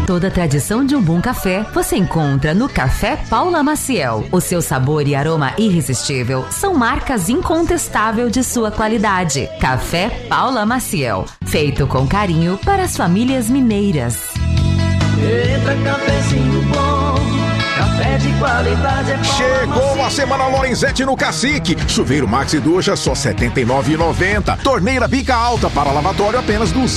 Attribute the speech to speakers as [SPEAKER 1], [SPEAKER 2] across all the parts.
[SPEAKER 1] Toda a tradição de um bom café você encontra no Café Paula Maciel. O seu sabor e aroma irresistível são marcas incontestáveis de sua qualidade. Café Paula Maciel, feito com carinho para as famílias mineiras.
[SPEAKER 2] Entra cafezinho bom, café de qualidade é
[SPEAKER 3] Chegou a Semana Lorenzetti no Cacique. Chuveiro Maxi Ducha só R$ 79,90. Torneira bica alta para lavatório apenas R$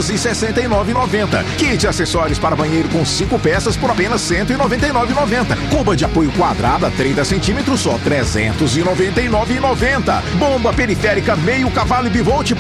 [SPEAKER 3] 269,90. Kit de acessórios para banheiro com 5 peças por apenas R$ 199,90. Cuba de apoio quadrada 30 centímetros só R$ 399,90. Bomba periférica meio cavalo e bivolt R$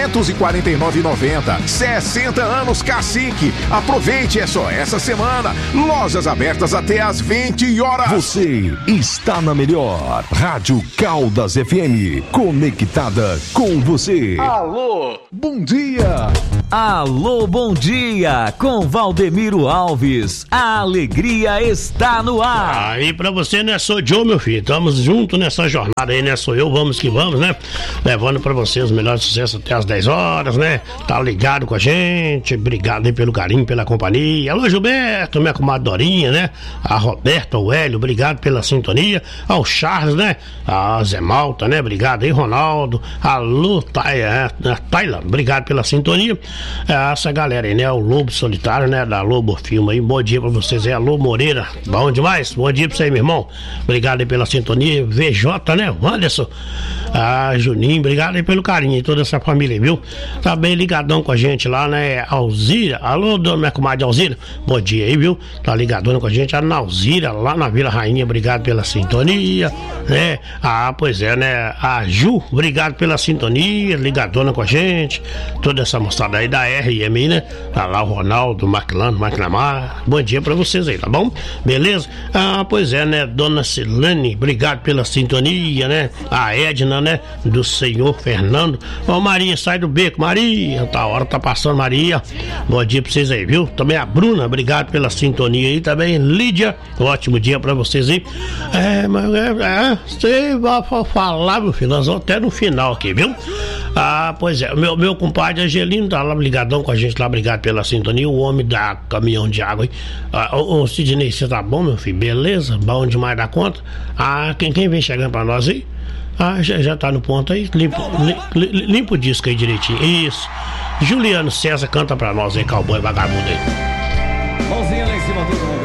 [SPEAKER 3] 349,90. 60 anos Cacique. Aproveite, é só essa semana. Lojas abertas até às 20 horas.
[SPEAKER 4] Você está na melhor Rádio Caldas FM, conectada com você.
[SPEAKER 5] Alô, bom dia.
[SPEAKER 6] Alô, bom dia, com Valdemiro Alves. A alegria está no ar.
[SPEAKER 5] Aí pra você, né, sou Joe, meu filho. Estamos juntos nessa jornada aí, né, sou eu, vamos que vamos, né? Levando pra você os melhores sucessos até as 10 horas, né? Tá ligado com a gente, obrigado aí pelo carinho, pela companhia. Alô, Gilberto, minha comadre Dorinha, né? A Roberta, o Hélio, obrigado pela sintonia. Ao Charles, né? A Zé Malta, né? Obrigado aí, Ronaldo. Alô, Taila, obrigado pela sintonia. Essa galera aí, né? O Lobo Solitário, né? Da Lobo Filme aí. Bom dia pra vocês aí. Alô, Moreira. Bom demais. Bom dia pra você aí, meu irmão. Obrigado aí pela sintonia. VJ, né? Anderson. Juninho, obrigado aí pelo carinho e toda essa família, viu? Tá bem ligadão com a gente lá, né? Alzira. Alô, dona minha comadre Alzira. Bom dia aí, viu? Tá ligadona com a gente. A Nalzira, lá na Vila Rainha. Obrigado pela sintonia, né? Pois é, né? A Ju, obrigado pela sintonia. Ligadona com a gente. Toda essa moçada aí da RM, né? Tá lá o Ronaldo, o McNamara. Bom dia pra vocês aí, tá bom? Beleza? Pois é, né? Dona Silane, obrigado pela sintonia, né? A Edna, né? Do senhor Fernando. Ó, Maria, sai do beco, Maria. Tá, a hora tá passando, Maria. Bom dia pra vocês aí, viu? Também a Bruna, obrigado pela sintonia aí também. Lídia, ótimo dia pra vocês aí. Você vai falar, meu filho, nós vamos até no final aqui, viu? Pois é, meu compadre Angelino tá lá ligadão com a gente lá, obrigado pela sintonia. O homem da caminhão de água aí. Ô Sidney, você tá bom, meu filho? Beleza? Bom demais da conta? Quem vem chegando pra nós aí? Já tá no ponto aí. Limpa o disco aí direitinho. Isso. Juliano César canta pra nós aí, cowboy vagabundo aí.
[SPEAKER 6] Mãozinha lá em cima, todo mundo.